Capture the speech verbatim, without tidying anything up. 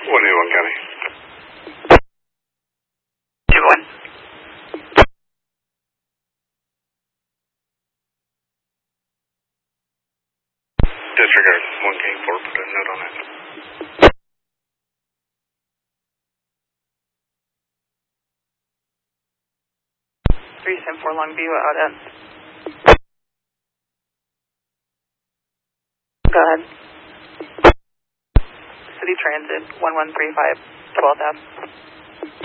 one eighty-one County. two one. Disregard one King four, put a note on it. three seven four Longview out at. Go ahead. City Transit one one three five, twelfth Ave.